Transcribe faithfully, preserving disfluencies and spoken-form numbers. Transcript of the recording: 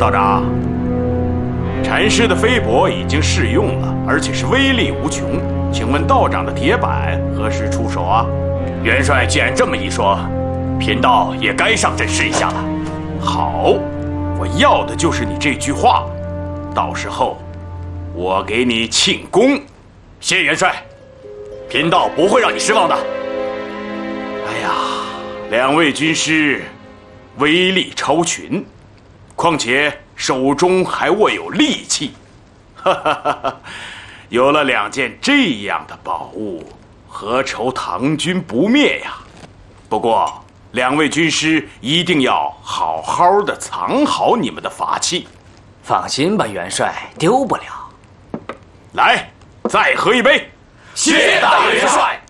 道长，禅师的飞帛已经试用了，而且是威力无穷。请问道长的铁板何时出手啊？ 元帅既然这么一说，贫道也该上阵试一下了。 好，我要的就是你这句话，到时候我给你庆功。 谢元帅，贫道不会让你失望的。 哎呀，两位军师威力超群，况且手中还握有利器，哈哈哈哈！有了两件这样的宝物，何愁唐军不灭呀？不过，两位军师一定要好好的藏好你们的法器。 放心吧，元帅，丢不了。 来，再喝一杯。 谢大元帅。